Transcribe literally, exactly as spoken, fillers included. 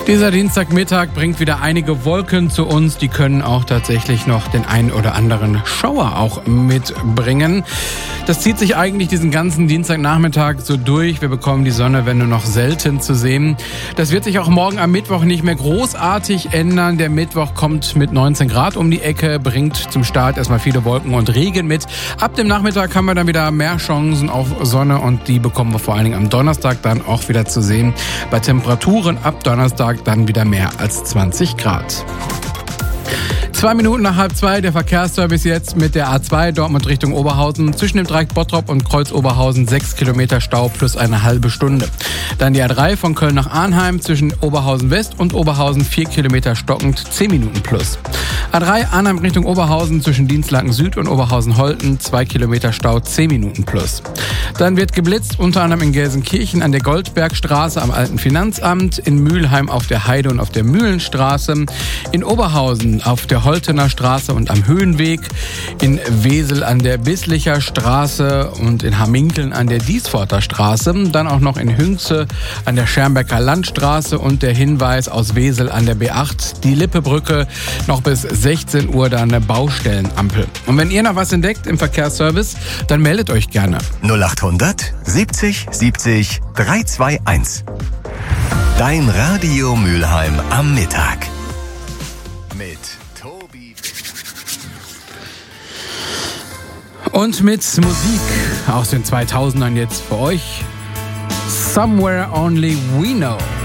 Dieser Dienstagmittag bringt wieder einige Wolken zu uns. Die können auch tatsächlich noch den einen oder anderen Schauer auch mitbringen. Das zieht sich eigentlich diesen ganzen Dienstagnachmittag so durch. Wir bekommen die Sonne, wenn nur noch selten zu sehen. Das wird sich auch morgen am Mittwoch nicht mehr großartig ändern. Der Mittwoch kommt mit neunzehn Grad um die Ecke, bringt zum Start erstmal viele Wolken und Regen mit. Ab dem Nachmittag haben wir dann wieder mehr Chancen auf Sonne und die bekommen wir vor allen Dingen am Donnerstag dann auch wieder zu sehen. Bei Temperaturen ab Donnerstag dann wieder mehr als zwanzig Grad. Zwei Minuten nach halb zwei, der Verkehrsservice jetzt mit der A zwei Dortmund Richtung Oberhausen. Zwischen dem Dreieck Bottrop und Kreuz Oberhausen sechs Kilometer Stau plus eine halbe Stunde. Dann die A drei von Köln nach Arnheim zwischen Oberhausen West und Oberhausen vier Kilometer stockend, zehn Minuten plus. A drei Arnheim Richtung Oberhausen zwischen Dienstlaken Süd und Oberhausen-Holten zwei Kilometer Stau, zehn Minuten plus. Dann wird geblitzt, unter anderem in Gelsenkirchen an der Goldbergstraße am Alten Finanzamt, in Mülheim auf der Heide und auf der Mühlenstraße, in Oberhausen auf der Holtener Straße und am Höhenweg, in Wesel an der Bisslicher Straße und in Hamminkeln an der Diesforter Straße, dann auch noch in Hünxe an der Schermbecker Landstraße und der Hinweis aus Wesel an der B acht, die Lippebrücke, noch bis sechzehn Uhr da eine Baustellenampel. Und wenn ihr noch was entdeckt im Verkehrsservice, dann meldet euch gerne. null achthundert siebzig siebzig dreihunderteinundzwanzig. Dein Radio Mülheim am Mittag. Mit Tobi. Und mit Musik aus den zweitausendern jetzt für euch. Somewhere Only We Know.